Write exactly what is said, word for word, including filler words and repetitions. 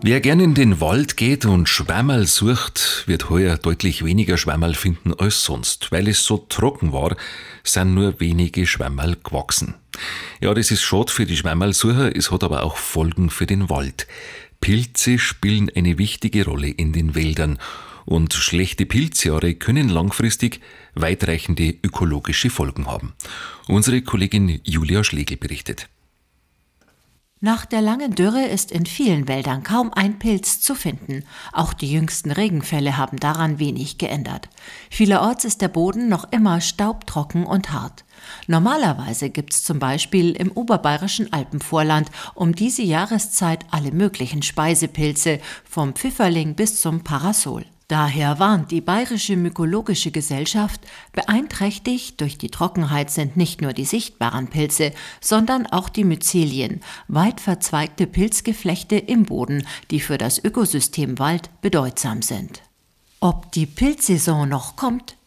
Wer gern in den Wald geht und Schwammerl sucht, wird heuer deutlich weniger Schwammerl finden als sonst. Weil es so trocken war, sind nur wenige Schwammerl gewachsen. Ja, das ist schade für die Schwammerlsucher, es hat aber auch Folgen für den Wald. Pilze spielen eine wichtige Rolle in den Wäldern und schlechte Pilzjahre können langfristig weitreichende ökologische Folgen haben. Unsere Kollegin Julia Schlegel berichtet. Nach der langen Dürre ist in vielen Wäldern kaum ein Pilz zu finden. Auch die jüngsten Regenfälle haben daran wenig geändert. Vielerorts ist der Boden noch immer staubtrocken und hart. Normalerweise gibt's zum Beispiel im oberbayerischen Alpenvorland um diese Jahreszeit alle möglichen Speisepilze, vom Pfifferling bis zum Parasol. Daher warnt die Bayerische Mykologische Gesellschaft, beeinträchtigt durch die Trockenheit sind nicht nur die sichtbaren Pilze, sondern auch die Myzelien, weit verzweigte Pilzgeflechte im Boden, die für das Ökosystem Wald bedeutsam sind. Ob die Pilzsaison noch kommt,